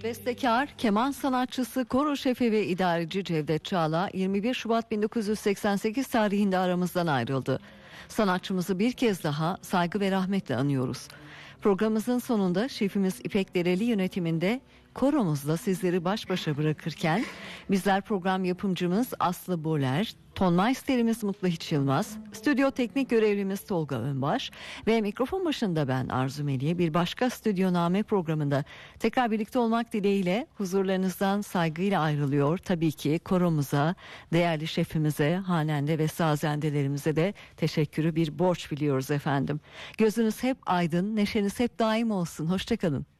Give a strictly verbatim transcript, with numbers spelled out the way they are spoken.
Bestekar, keman sanatçısı, koro şefi ve idareci Cevdet Çağla yirmi bir Şubat bin dokuz yüz seksen sekiz tarihinde aramızdan ayrıldı. Sanatçımızı bir kez daha saygı ve rahmetle anıyoruz. Programımızın sonunda şefimiz İpek Dereli yönetiminde koromuzla sizleri baş başa bırakırken bizler program yapımcımız Aslı Boler, tonmaisterimiz Mutlu Hiç Yılmaz, stüdyo teknik görevlimiz Tolga Önbaş ve mikrofon başında ben Arzu Meliye bir başka Stüdyoname programında tekrar birlikte olmak dileğiyle huzurlarınızdan saygıyla ayrılıyor. Tabii ki koromuza, değerli şefimize, hanende ve sazendelerimize de teşekkürü bir borç biliyoruz efendim. Gözünüz hep aydın, neşeniz hep daim olsun. Hoşçakalın.